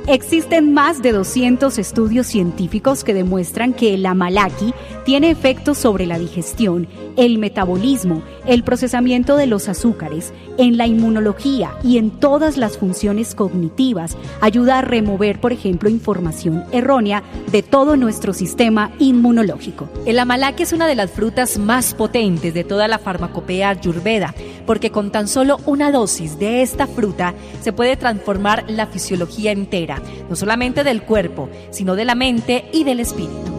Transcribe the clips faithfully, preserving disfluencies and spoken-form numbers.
Existen más de doscientos estudios científicos que demuestran que el amalaki tiene efectos sobre la digestión, el metabolismo, el procesamiento de los azúcares, en la inmunología y en todas las funciones cognitivas. Ayuda a remover, por ejemplo, información errónea de todo nuestro sistema inmunológico. El amalaki es una de las frutas más potentes de toda la farmacopea ayurveda, porque con tan solo una dosis de esta fruta se puede transformar la fisiología entera, no solamente del cuerpo, sino de la mente y del espíritu.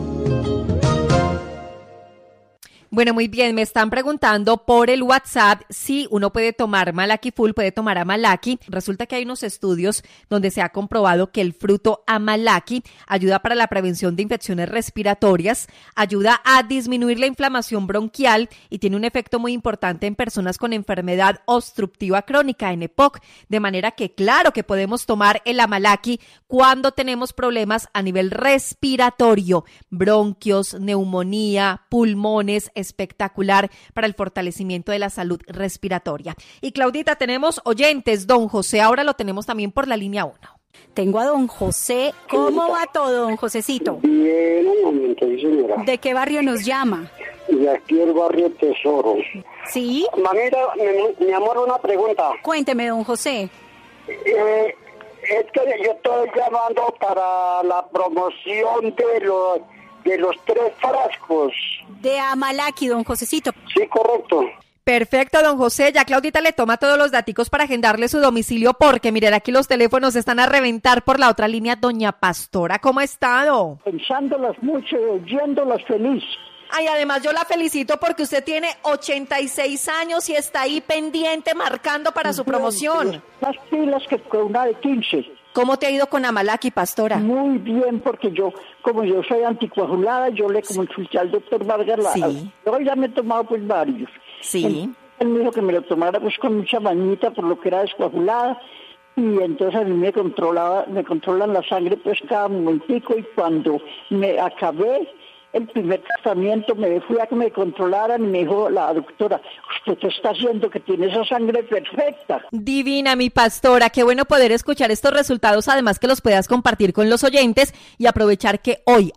Bueno, muy bien, me están preguntando por el WhatsApp si uno puede tomar Amalaki Full, puede tomar Amalaki. Resulta que hay unos estudios donde se ha comprobado que el fruto Amalaki ayuda para la prevención de infecciones respiratorias, ayuda a disminuir la inflamación bronquial y tiene un efecto muy importante en personas con enfermedad obstructiva crónica, en E P O C, de manera que claro que podemos tomar el Amalaki cuando tenemos problemas a nivel respiratorio, bronquios, neumonía, pulmones. Espectacular para el fortalecimiento de la salud respiratoria. Y Claudita, tenemos oyentes, don José, ahora lo tenemos también por la línea uno. Tengo a don José. ¿Cómo va todo, don Josecito? Bien, un momento, señora. ¿De qué barrio nos llama? De aquí el barrio Tesoro. ¿Sí? Mamita, mi, mi amor, una pregunta. Cuénteme, don José. Eh, es que yo estoy llamando para la promoción de los... de los tres frascos. De Amalaki, don Josecito. Sí, correcto. Perfecto, don José. Ya Claudita le toma todos los daticos para agendarle su domicilio, porque miren, aquí los teléfonos están a reventar por la otra línea. Doña Pastora, ¿cómo ha estado? Pensándolas mucho, oyéndolas feliz. Ay, además yo la felicito porque usted tiene ochenta y seis años y está ahí pendiente, marcando para su promoción. Más pilas que con una de quince. ¿Cómo te ha ido con Amalaki, Pastora? Muy bien, porque yo, como yo soy anticoagulada, yo le consulté al doctor Vargas. Sí. Yo ya me he tomado pues varios. Sí. Entonces, él me dijo que me lo tomara pues con mucha bañita por lo que era descoagulada. Y entonces a mí me controlaba, me controlan la sangre pues cada momentico, y cuando me acabé el primer tratamiento me fui a que me controlaran y me dijo la doctora, usted te está haciendo que tiene esa sangre perfecta. Divina, mi Pastora, qué bueno poder escuchar estos resultados, además que los puedas compartir con los oyentes y aprovechar que hoy